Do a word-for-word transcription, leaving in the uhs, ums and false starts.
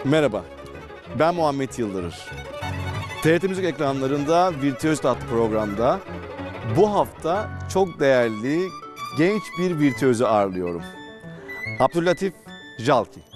Merhaba, ben Muhammed Yıldırır. T R T Müzik ekranlarında Virtüöz adlı programda bu hafta çok değerli genç bir virtüözü ağırlıyorum. Abdüllatif Jalki.